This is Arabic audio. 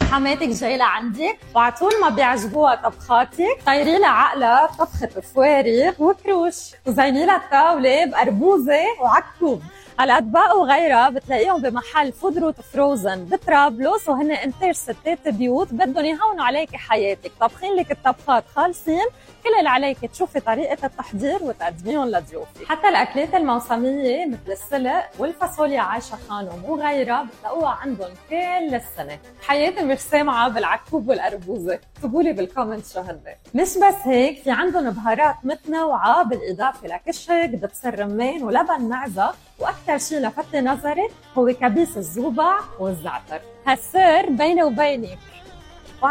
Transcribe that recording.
حماتك جاي لعندك وعطول ما بيعجبوها طبخاتك، طيري لها عقلها طبخة فوارغ وكروش وزيني لها الطاولة بأربوزة وعكوب. هالأطباق وغيرها بتلاقيهم بمحل فود روت فروزن بطرابلس، وهن انتاج ستات بيوت بدهم يهونوا عليكي حياتك، طبخين لك الطبخات خالصين. كل اللي عليك تشوفي طريقة التحضير وتقدميهم لضيوفك. حتى الأكلات الموسمية مثل السلق والفاصوليا عايشة خانم وغيرها بتلاقوها عندهم كل السنة. حياتي مش سامعة بالعكوب والأربوزة، اكتبولي بالكومنت شو هن. مش بس هيك، في عندهم بهارات متنوعة بالإضافة لكشك، دبس الرمان ولبن معزة، وأكثر شيء لفت نظري هو كبيس الزوبع والزعتر. هالسر بيني وبينك